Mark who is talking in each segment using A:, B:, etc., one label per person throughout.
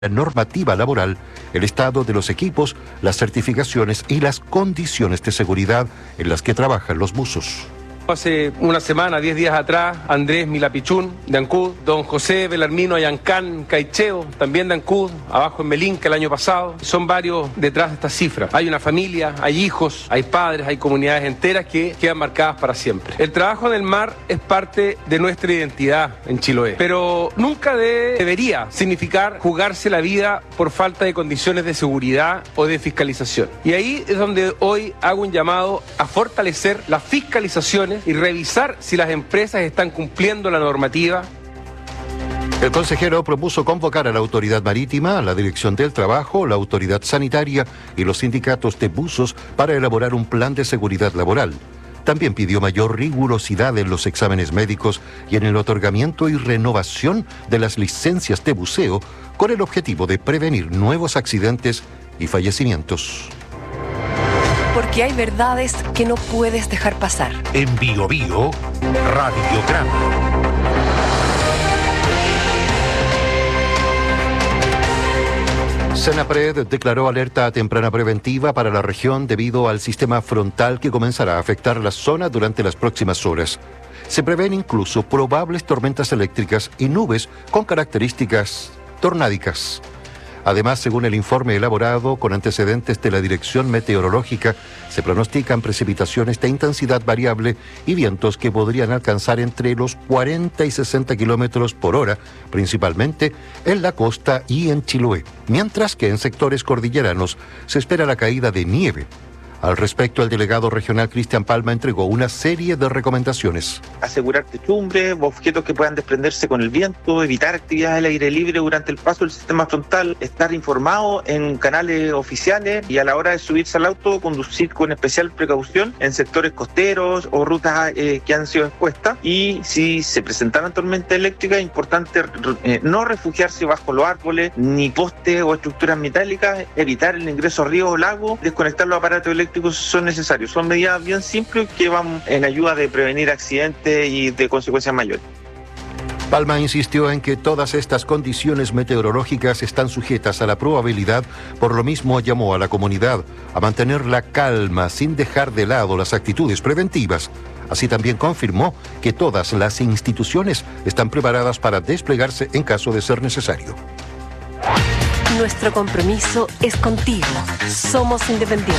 A: la normativa laboral, el estado de los equipos, las certificaciones y las condiciones de seguridad en las que trabajan los buzos.
B: Hace una semana, 10 días atrás, Andrés Milapichún, de Ancud, don José Belarmino Ayancán Caicheo, también de Ancud, abajo en Melinca el año pasado. Son varios detrás de estas cifras. Hay una familia, hay hijos, hay padres, hay comunidades enteras que quedan marcadas para siempre. El trabajo en el mar es parte de nuestra identidad en Chiloé, pero nunca debería significar jugarse la vida por falta de condiciones de seguridad o de fiscalización. Y ahí es donde hoy hago un llamado a fortalecer las fiscalizaciones y revisar si las empresas están cumpliendo la normativa.
A: El consejero propuso convocar a la autoridad marítima, a la Dirección del Trabajo, la autoridad sanitaria y los sindicatos de buzos para elaborar un plan de seguridad laboral. También pidió mayor rigurosidad en los exámenes médicos y en el otorgamiento y renovación de las licencias de buceo con el objetivo de prevenir nuevos accidentes y fallecimientos.
C: Porque hay verdades que no puedes dejar pasar.
D: En Bio Bio, Radiograma.
A: Senapred declaró alerta temprana preventiva para la región debido al sistema frontal que comenzará a afectar la zona durante las próximas horas. Se prevén incluso probables tormentas eléctricas y nubes con características tornádicas. Además, según el informe elaborado con antecedentes de la Dirección Meteorológica, se pronostican precipitaciones de intensidad variable y vientos que podrían alcanzar entre los 40 y 60 kilómetros por hora, principalmente en la costa y en Chiloé, mientras que en sectores cordilleranos se espera la caída de nieve. Al respecto, el delegado regional Cristian Palma entregó una serie de recomendaciones.
E: Asegurar techumbres, objetos que puedan desprenderse con el viento, evitar actividades al aire libre durante el paso del sistema frontal, estar informado en canales oficiales y a la hora de subirse al auto, conducir con especial precaución en sectores costeros o rutas que han sido expuestas. Y si se presentaran tormentas eléctricas, es importante no refugiarse bajo los árboles, ni postes o estructuras metálicas, evitar el ingreso a ríos o lagos, desconectar los aparatos eléctricos son necesarios. Son medidas bien simples que van en ayuda de prevenir accidentes y de consecuencias mayores.
A: Palma insistió en que todas estas condiciones meteorológicas están sujetas a la probabilidad, por lo mismo llamó a la comunidad a mantener la calma sin dejar de lado las actitudes preventivas. Así también confirmó que todas las instituciones están preparadas para desplegarse en caso de ser necesario.
C: Nuestro compromiso es contigo. Somos independientes.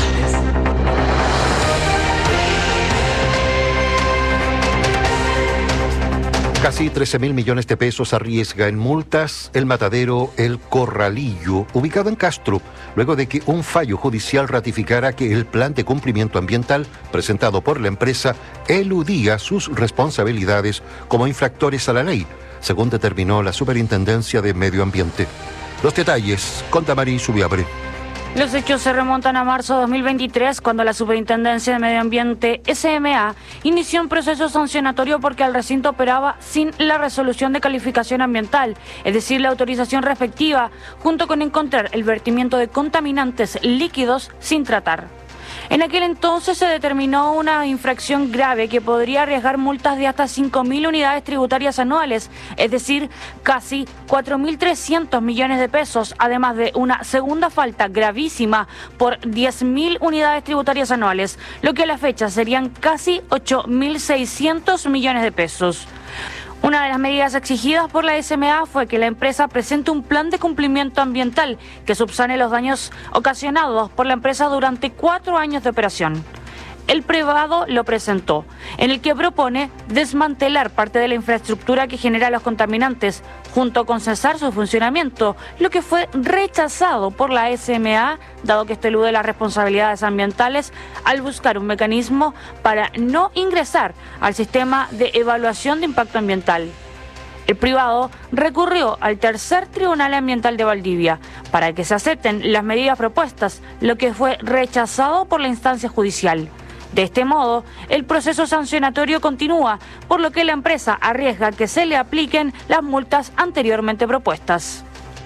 A: Casi 13.000 millones de pesos arriesga en multas el matadero El Corralillo, ubicado en Castro, luego de que un fallo judicial ratificara que el plan de cumplimiento ambiental presentado por la empresa eludía sus responsabilidades como infractores a la ley, según determinó la Superintendencia de Medio Ambiente. Los detalles con Damaris Subiabre.
F: Los hechos se remontan a marzo de 2023, cuando la Superintendencia de Medio Ambiente, SMA, inició un proceso sancionatorio porque el recinto operaba sin la resolución de calificación ambiental, es decir, la autorización respectiva, junto con encontrar el vertimiento de contaminantes líquidos sin tratar. En aquel entonces se determinó una infracción grave que podría arriesgar multas de hasta 5.000 unidades tributarias anuales, es decir, casi 4.300 millones de pesos, además de una segunda falta gravísima por 10.000 unidades tributarias anuales, lo que a la fecha serían casi 8.600 millones de pesos. Una de las medidas exigidas por la SMA fue que la empresa presente un plan de cumplimiento ambiental que subsane los daños ocasionados por la empresa durante 4 años de operación. El privado lo presentó, en el que propone desmantelar parte de la infraestructura que genera los contaminantes, junto con cesar su funcionamiento, lo que fue rechazado por la SMA, dado que esto elude las responsabilidades ambientales, al buscar un mecanismo para no ingresar al sistema de evaluación de impacto ambiental. El privado recurrió al Tercer Tribunal Ambiental de Valdivia para que se acepten las medidas propuestas, lo que fue rechazado por la instancia judicial. De este modo, el proceso sancionatorio continúa, por lo que la empresa arriesga que se le apliquen las multas anteriormente propuestas.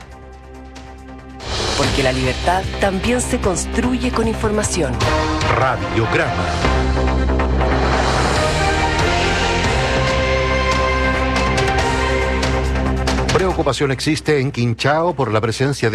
C: Porque la libertad también se construye con información.
D: Radiograma.
A: Preocupación existe en Quinchao por la presencia de